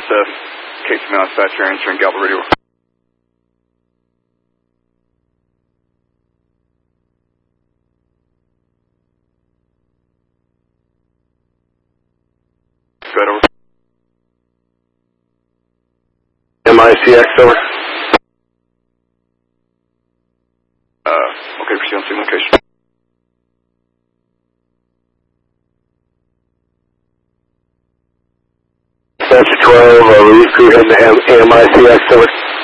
SF, Case Dispatcher, answering Galva Radio. Go ahead, over. MICX, over. Okay, proceed on scene location. Dispatcher 12, relief crew heading to MICX, over.